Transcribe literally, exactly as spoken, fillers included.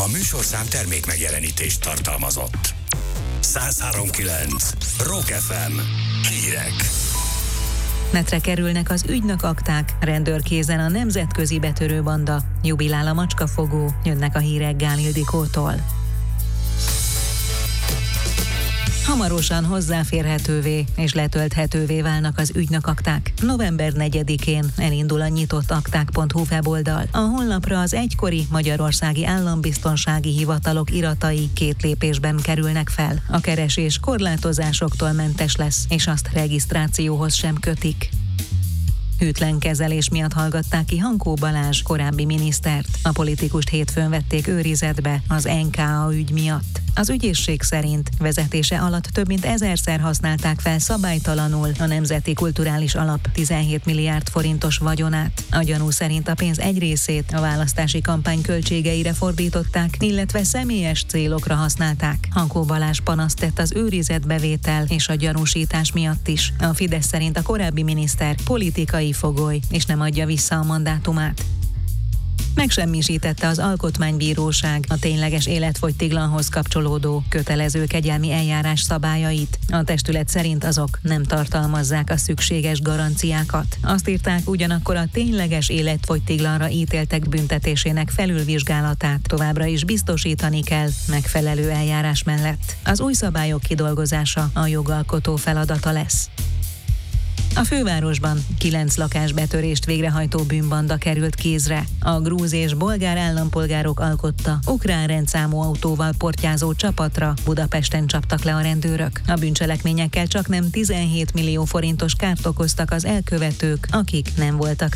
A műsorszám termék megjelenítést tartalmazott. száz három kilenc Rock ef em. Hírek. Netre kerülnek az ügynök akták, rendőrkézen a nemzetközi betörő banda, jubilál a macskafogó, jönnek a hírek Gál Ildikótól. Hamarosan hozzáférhetővé és letölthetővé válnak az ügynökakták. november negyedikén elindul a nyitott akták pont hu weboldal. A honlapra az egykori magyarországi állambiztonsági hivatalok iratai két lépésben kerülnek fel. A keresés korlátozásoktól mentes lesz, és azt regisztrációhoz sem kötik. Hűtlen kezelés miatt hallgatták ki Hankó Balázs korábbi minisztert. A politikust hétfőn vették őrizetbe az en ká á ügy miatt. Az ügyészség szerint vezetése alatt több mint ezerszer használták fel szabálytalanul a Nemzeti Kulturális Alap tizenhét milliárd forintos vagyonát. A gyanú szerint a pénz egy részét a választási kampány költségeire fordították, illetve személyes célokra használták. Hankó Balázs panaszt tett az őrizetbevétel és a gyanúsítás miatt is. A Fidesz szerint a korábbi miniszter politikai fogoly, és nem adja vissza a mandátumát. Megsemmisítette az Alkotmánybíróság a tényleges életfogytiglanhoz kapcsolódó kötelező kegyelmi eljárás szabályait. A testület szerint azok nem tartalmazzák a szükséges garanciákat. Azt írták, ugyanakkor a tényleges életfogytiglanra ítéltek büntetésének felülvizsgálatát továbbra is biztosítani kell megfelelő eljárás mellett. Az új szabályok kidolgozása a jogalkotó feladata lesz. A fővárosban kilenc lakásbetörést végrehajtó bűnbanda került kézre. A grúz és bolgár állampolgárok alkotta ukrán rendszámú autóval portyázó csapatra Budapesten csaptak le a rendőrök. A bűncselekményekkel csaknem tizenhét millió forintos kárt okoztak az elkövetők, akik nem voltak